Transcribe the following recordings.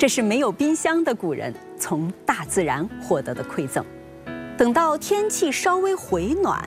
这是没有冰箱的古人从大自然获得的馈赠。等到天气稍微回暖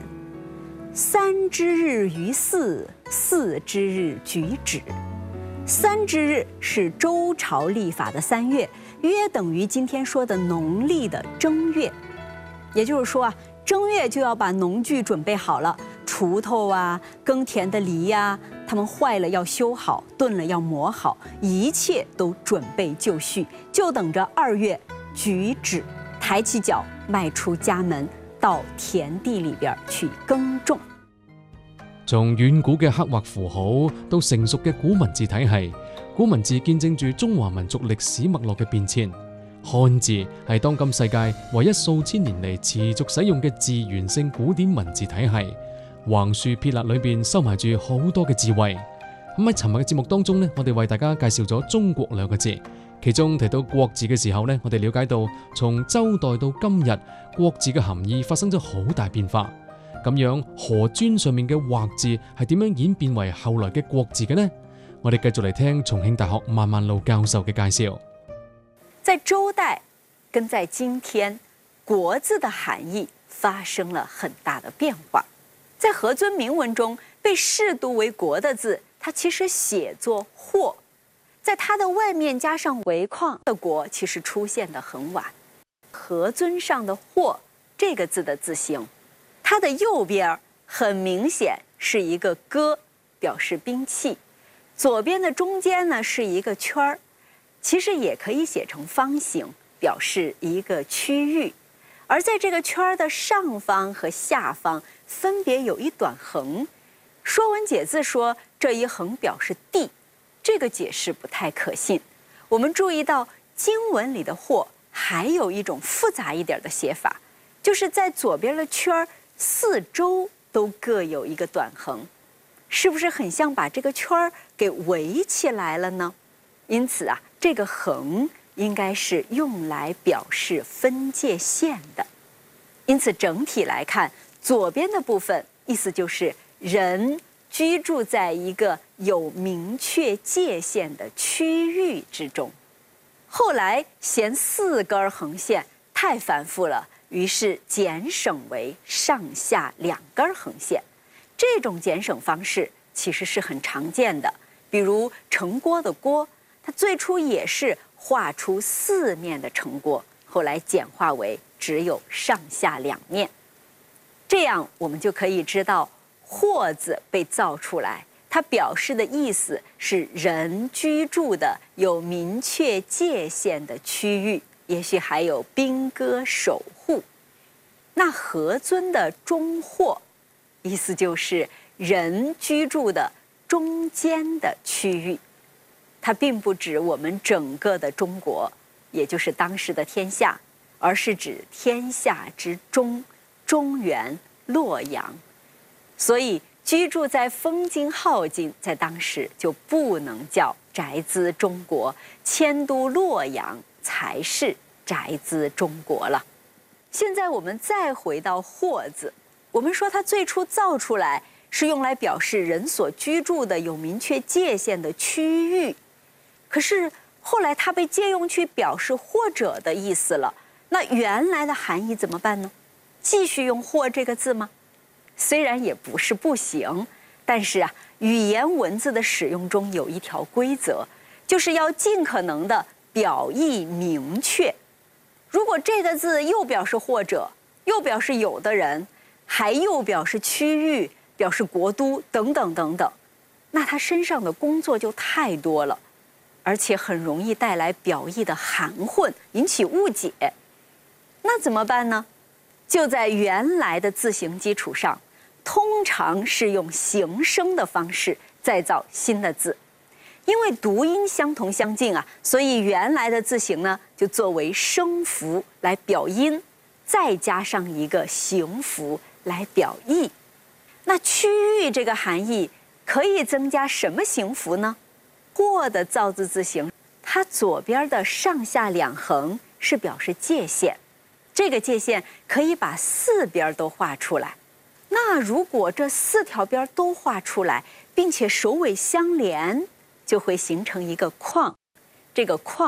，3之日于4，4之日举止。3之日是周朝历法的3月，约等于今天说的农历的正月。也就是说啊，正月就要把农具准备好了，锄头啊、耕田的犁呀，它们坏了要修好，钝了要磨好，一切都准備就緒，就等着2月舉止，抬起腳邁出家門，到田地裏邊去耕種。 從遠古嘅刻畫符號到成熟嘅古文字體系，古文字見證住中華民族歷史脈絡嘅變遷。漢字係當今世界唯一數千年嚟持續使用嘅字源性古典文字體系，橫豎撇捺裏邊收埋住好多嘅智慧。咁喺尋日嘅節目當中呢，我哋為大家介紹咗中國2個字，其中提到國字嘅時候呢，我哋了解到從周代到今日，國字嘅含義發生咗好大變化。咁樣河磚上面嘅畫字係點樣演變為後來嘅國字嘅呢？我哋繼續嚟聽重慶大學萬萬路教授嘅介紹。 在周代跟在今天，國字的含義發生了很大的變化。在何尊銘文中被視讀為國的字，它其實寫作或，在它的外面加上為框的國，其實出現得很晚。何尊上的或這個字的字形，它的右邊很明顯是一個戈，表示兵器，左邊的中間呢是一個圈兒，其實也可以寫成方形，表示一個區域。而在這個圈的上方和下方分別有一短橫。說文解字說這一橫表示地，這個解釋不太可信。我們注意到經文裡的或還有一種複雜一點的寫法，就是在左邊的圈四周都各有一個短橫，是不是很像把這個圈給圍起來了呢？因此啊，這個橫應該是用來表示分界線的。因此整體來看，左邊的部分意思就是人居住在一個有明確界限的區域之中。後來嫌4根橫線太繁複了，於是減省為上下2根橫線。這種減省方式其實是很常見的，比如城郭的郭，它最初也是畫出4面的城郭，後來簡化為只有上下2面。這樣我們就可以知道或字被造出來，它表示的意思是人居住的有明確界限的區域，也許還有兵戈守護。那何尊的中或，意思就是人居住的中間的區域，它並不指我們整個的中國，也就是當時的天下，而是指天下之中，中原洛陽。所以居住在風京镐京，在當時就不能叫宅茲中國，遷都洛陽才是宅茲中國了。現在我們再回到或字，我們說它最初造出來是用來表示人所居住的有明確界限的區域，可是後來它被借用去表示或者的意思了，那原來的含義怎麼辦呢？繼續用或這個字嗎？雖然也不是不行，但是啊，語言文字的使用中有一條規則，就是要盡可能的表意明確。如果這個字又表示或者，又表示有的人，還又表示區域，表示國都等等等等，那它身上的工作就太多了，而且很容易帶來表意的含混，引起誤解。那怎麼辦呢？就在原來的字形基礎上，通常是用形聲的方式再造新的字。因為讀音相同相近啊，所以原來的字形呢就作為聲符來表音，再加上一個形符來表意。那區域這個含義可以增加什麼形符呢？或的造字字形，它左邊的上下2橫是表示界限，這個界限可以把4邊都畫出來。那如果這4條邊都畫出來，並且首尾相連，就會形成一個框，這個框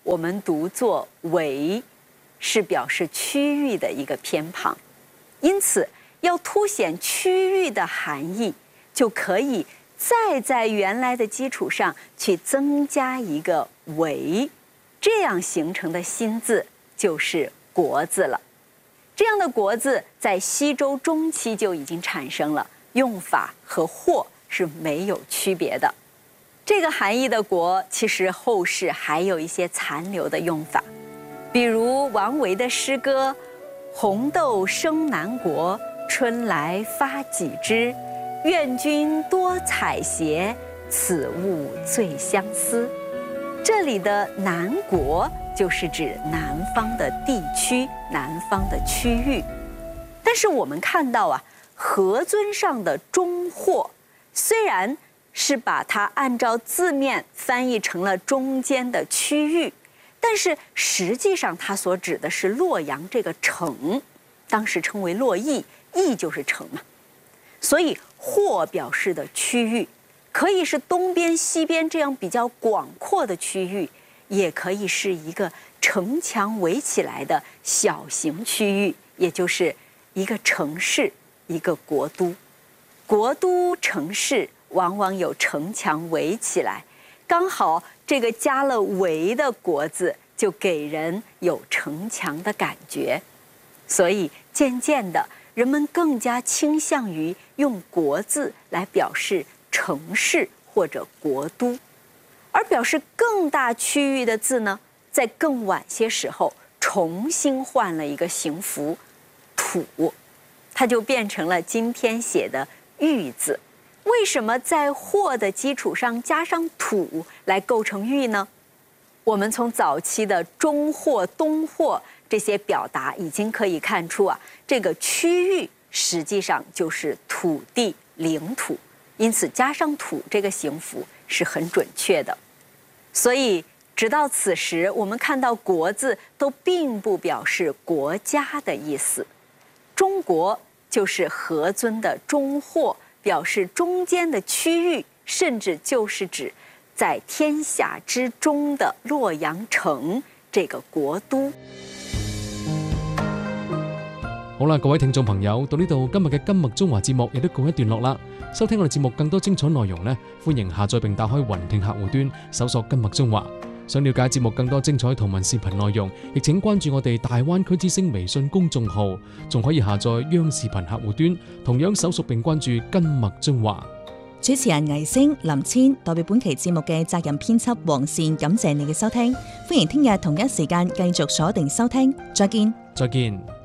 我们读作为，是表示区域的一个偏旁。因此，要凸显区域的含义，就可以再在原来的基础上去增加一个为，这样形成的新字就是国字了。这样的国字在西周中期就已经产生了，用法和或是没有区别的。这个含义的国，其实后世还有一些残留的用法，比如王维的诗歌“红豆生南国，春来发几枝。愿君多采撷，此物最相思。”这里的南国就是指南方的地区、南方的区域。但是我们看到啊，何尊上的中或虽然是把它按照字面翻译成了中间的区域，但是实际上它所指的是洛阳这个城，当时称为洛邑，邑就是城嘛。所以或表示的区域可以是东边西边这样比较广阔的区域，也可以是一个城墙围起来的小型区域，也就是一个城市，一个国都。国都城市往往有城墙围起来，刚好这个加了围的国字，就给人有城墙的感觉。所以渐渐的，人们更加倾向于用国字来表示城市或者国都。而表示更大区域的字呢，在更晚些时候重新换了一个形符土，它就变成了今天写的域字。为什么在或的基础上加上土来构成域呢？我们从早期的中或、东或这些表达已经可以看出啊，这个区域实际上就是土地、领土，因此加上土这个形符是很准确的。所以直到此时，我们看到国字都并不表示国家的意思。中国就是何尊的中或，表示中间的区域，甚至就是指在天下之中的洛阳城这個國都。 好啦，各位聽眾朋友，到呢度今日嘅今麥中華節目亦都告一段落啦。收聽我哋節目更多精彩內容呢，歡迎下載並打開雲聽客戶端，搜索今麥中華。想了解節目更多精彩圖文視頻內容，亦請關注我哋大灣區之聲微信公眾號，仲可以下載央視頻客戶端，同樣搜索並關注今麥中華。 主持人倪星、林千代表本期節目嘅責任編輯黃善，感謝你嘅收聽，歡迎聽日同一時間繼續鎖定收聽，再見。 再見。